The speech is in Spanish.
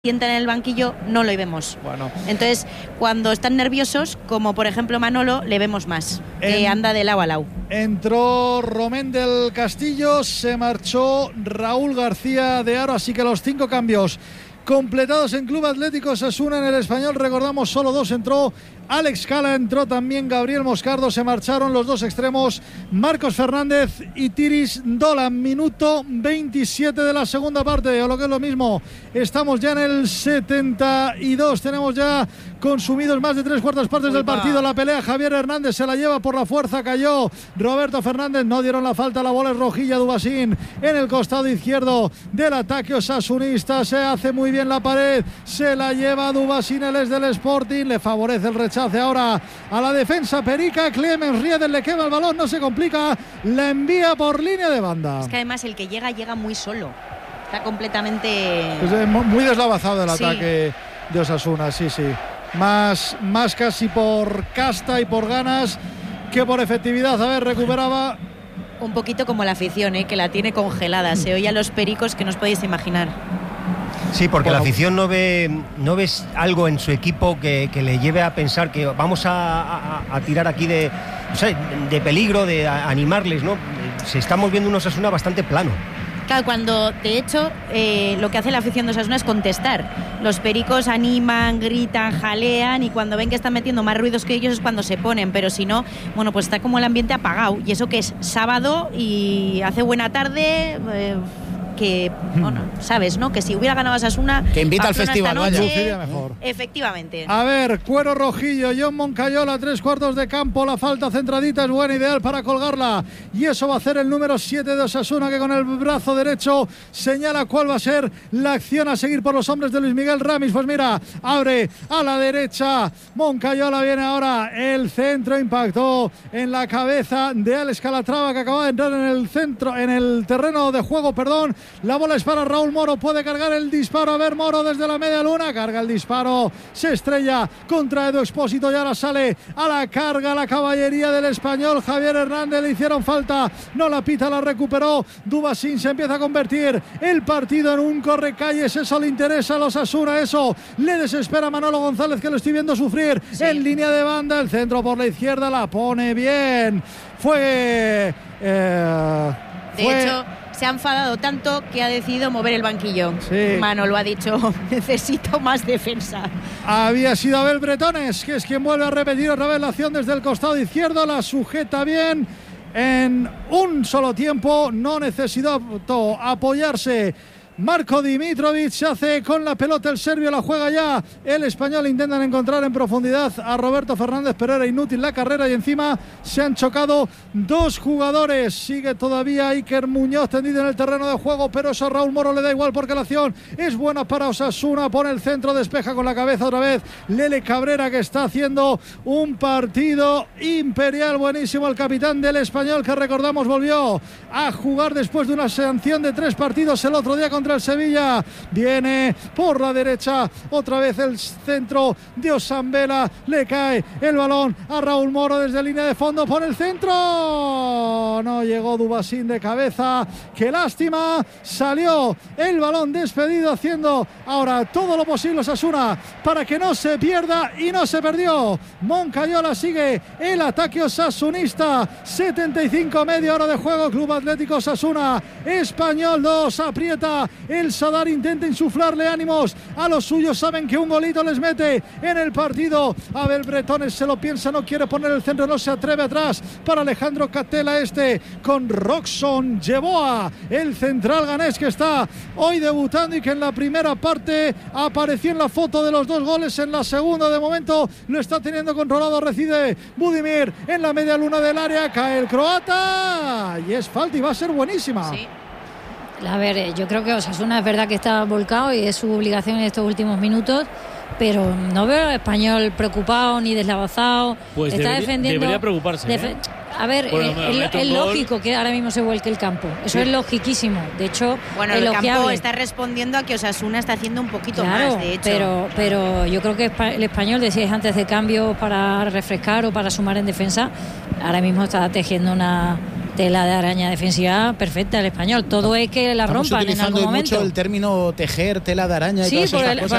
sientan en el banquillo no lo vemos. Bueno. Entonces, cuando están nerviosos, como por ejemplo Manolo, le vemos más, que anda de lado a lado. Entró Romén del Castillo, se marchó Raúl García de Haro, así que los 5 cambios completados en Club Atlético Osasuna. En el Español, recordamos, solo 2 entró. Alex Cala, entró también Gabriel Moscardo, se marcharon los 2 extremos, Marcos Fernández y Tiris Dolan. Minuto 27 de la segunda parte, o lo que es lo mismo, estamos ya en el 72, tenemos ya consumidos más de 3/4 partes del partido. La pelea, Javier Hernández se la lleva por la fuerza, cayó Roberto Fernández, no dieron la falta, la bola es rojilla. Dubasín en el costado izquierdo del ataque osasunista, se hace muy bien la pared, se la lleva Dubasín, él es del Sporting, le favorece el rechazo ahora a la defensa perica. Clemens Rieder le quema el balón, no se complica, la envía por línea de banda. Es que además el que llega muy solo, está completamente... Es muy deslavazado el sí. Ataque de Osasuna, sí. Más casi por casta y por ganas que por efectividad. A ver, recuperaba... Un poquito como la afición, que la tiene congelada, se oye a los pericos que no os podéis imaginar. Sí, porque la afición no ves algo en su equipo que le lleve a pensar que vamos a tirar aquí de peligro, de animarles, ¿no? Se estamos viendo un Osasuna bastante plano. Claro, cuando de hecho lo que hace la afición de Osasuna es contestar. Los pericos animan, gritan, jalean, y cuando ven que están metiendo más ruidos que ellos es cuando se ponen, pero si no, bueno, pues está como el ambiente apagado, y eso que es sábado y hace buena tarde... que, bueno, sabes, ¿no? Que si hubiera ganado Osasuna, que invita al festival, noche, vaya. Mejor. Efectivamente. A ver, cuero rojillo, John Moncayola, 3/4 de campo, la falta centradita es buena, ideal para colgarla, y eso va a hacer el número 7 de Osasuna, que con el brazo derecho señala cuál va a ser la acción a seguir por los hombres de Luis Miguel Ramis. Pues mira, abre a la derecha, Moncayola, viene ahora el centro, impactó en la cabeza de Alex Calatrava, que acaba de entrar en el centro, en el terreno de juego, perdón. La bola es para Raúl Moro, puede cargar el disparo. A ver, Moro desde la media luna, carga el disparo, se estrella contra Edu Expósito y ahora sale a la carga la caballería del Español. Javier Hernández, le hicieron falta, no la pita, la recuperó Dubasín. Se empieza a convertir el partido en un correcalles, eso le interesa a los Osasuna, eso le desespera a Manolo González, que lo estoy viendo sufrir en línea de banda. El centro por la izquierda, la pone bien, fue de hecho se ha enfadado tanto que ha decidido mover el banquillo. Sí. Manolo ha dicho, necesito más defensa. Había sido Abel Bretones, que es quien vuelve a repetir otra vez la acción desde el costado izquierdo, la sujeta bien en un solo tiempo, no necesitó apoyarse. Marco Dimitrovic se hace con la pelota, el serbio la juega ya, el español. Intentan encontrar en profundidad a Roberto Fernández, pero era inútil la carrera y encima se han chocado 2 jugadores. Sigue todavía Iker Muñoz tendido en el terreno de juego, pero eso a Raúl Moro le da igual porque la acción es buena para Osasuna. Pone el centro, despeja con la cabeza otra vez Lele Cabrera, que está haciendo un partido imperial, buenísimo. El capitán del español, que recordamos volvió a jugar después de una sanción de 3 partidos el otro día contra el Sevilla. Viene por la derecha otra vez el centro de Osambela, le cae el balón a Raúl Moro desde línea de fondo por el centro, no llegó Dubasín de cabeza, qué lástima, salió el balón despedido, haciendo ahora todo lo posible Osasuna para que no se pierda, y no se perdió. Moncayola, sigue el ataque osasunista, 75, media hora de juego. Club Atlético Osasuna, Español 2, aprieta el Sadar, intenta insuflarle ánimos a los suyos, saben que un golito les mete en el partido. Abel Bretones se lo piensa, no quiere poner el centro, no se atreve atrás para Alejandro Catela, con Roxon Yeboah, el central ganés, que está hoy debutando y que en la primera parte apareció en la foto de los 2 goles, en la segunda de momento lo está teniendo controlado. Recibe Budimir en la media luna del área, cae el croata y es falta, y va a ser buenísima. Sí. A ver, yo creo que Osasuna es verdad que está volcado y es su obligación en estos últimos minutos, pero no veo al español preocupado ni deslavazado. Pues está defendiendo. Debería preocuparse. A ver, bueno, es lógico que ahora mismo se vuelque el campo. Eso es logiquísimo. De hecho, bueno, el campo está respondiendo a que Osasuna está haciendo un poquito más, de hecho. Pero yo creo que el español, decíais antes, de cambio para refrescar o para sumar en defensa, ahora mismo está tejiendo tela de araña defensiva perfecta el Español. Todo es que la rompan en algún momento. Mucho el término tejer tela de araña y todas esas cosas.